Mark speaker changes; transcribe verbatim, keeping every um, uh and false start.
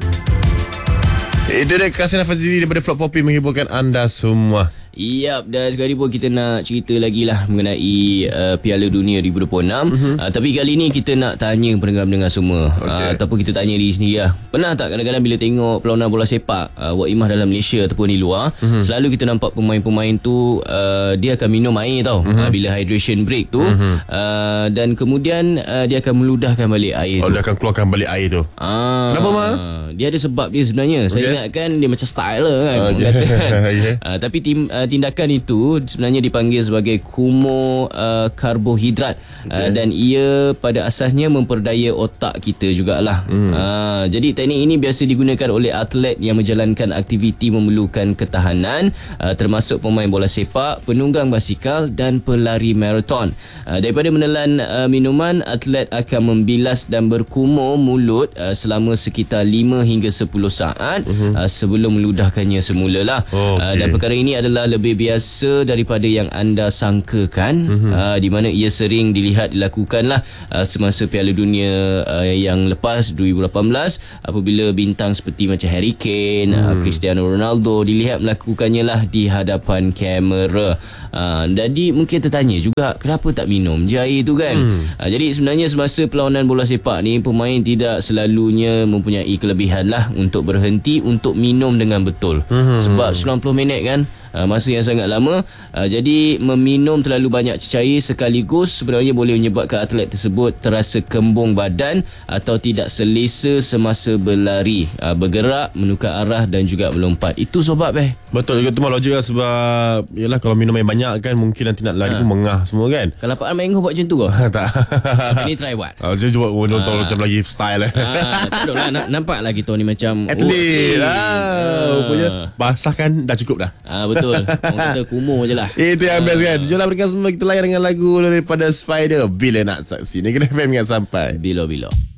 Speaker 1: Itu dia kasih nafas diri daripada Vlog Poppy menghiburkan anda semua.
Speaker 2: Yap, dan sekali pun kita nak cerita lagi lah mengenai uh, Piala Dunia dua ribu dua puluh enam. uh-huh. uh, Tapi kali ni kita nak tanya pendengar-pendengar semua, okay. uh, ataupun kita tanya diri sendiri lah. Pernah tak kadang-kadang bila tengok perlawanan bola sepak uh, Wak Imah dalam Malaysia ataupun di luar, uh-huh. selalu kita nampak pemain-pemain tu uh, dia akan minum air tau, uh-huh. uh, bila hydration break tu, uh-huh. uh, dan kemudian uh, dia akan meludahkan balik air
Speaker 1: oh,
Speaker 2: tu.
Speaker 1: Dia akan keluarkan balik air tu.
Speaker 2: Ah,
Speaker 1: Kenapa Ma?
Speaker 2: Dia ada sebab dia sebenarnya. okay. Saya ingatkan dia macam style lah kan,
Speaker 1: okay.
Speaker 2: kata, kan?
Speaker 1: yeah.
Speaker 2: uh, Tapi tim, uh, tindakan itu sebenarnya dipanggil sebagai kumo uh, karbohidrat, okay. uh, dan ia pada asasnya memperdaya otak kita jugalah. hmm. uh, Jadi teknik ini biasa digunakan oleh atlet yang menjalankan aktiviti memerlukan ketahanan, uh, termasuk pemain bola sepak, penunggang basikal dan pelari maraton. uh, Daripada menelan uh, minuman, atlet akan membilas dan berkumur mulut uh, selama sekitar lima hingga sepuluh saat uh-huh. uh, sebelum meludahkannya semula lah. oh, okay. uh, Dan perkara ini adalah lebih biasa daripada yang anda sangkakan, uh-huh. uh, di mana ia sering dilihat dilakukan lah uh, semasa Piala Dunia uh, yang lepas dua ribu lapan belas, apabila bintang seperti macam Harry Kane, uh. uh, Cristiano Ronaldo dilihat melakukannya lah di hadapan kamera. Uh, jadi mungkin tertanya juga, kenapa tak minum je air tu kan? hmm. uh, Jadi sebenarnya semasa perlawanan bola sepak ni, pemain tidak selalunya mempunyai kelebihan lah untuk berhenti untuk minum dengan betul. hmm. Sebab sembilan puluh minit kan, Uh, masa yang sangat lama. uh, Jadi meminum terlalu banyak cecair sekaligus sebenarnya boleh menyebabkan atlet tersebut terasa kembung badan atau tidak selesa semasa berlari, uh, bergerak, menukar arah dan juga melompat. Itu sebab eh
Speaker 1: Betul juga tu logik lah. Sebab yalah, kalau minum air banyak kan, mungkin nanti nak lari ha. pun mengah semua kan.
Speaker 2: Kalau Pak Mengo buat macam tu kau?
Speaker 1: Tak.
Speaker 2: Ini try buat.
Speaker 1: Oh, dia cuba oh, nonton ha. macam lagi style eh.
Speaker 2: Ha, tak ada lah. Nampak lah kita ni macam
Speaker 1: atlet lah. Rupanya basah kan dah cukup dah.
Speaker 2: Ah, betul. Orang kata kumur je lah.
Speaker 1: Itu yang best kan. Jomlah berikan semua kita layan dengan lagu daripada Spider, Bila Nak Saksi. Negeri F M ingat sampai
Speaker 2: Bilo-bilo.